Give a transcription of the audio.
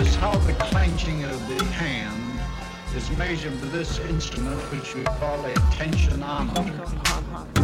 Notice how the clenching of the hand is measured with this instrument, which we call a tensionometer.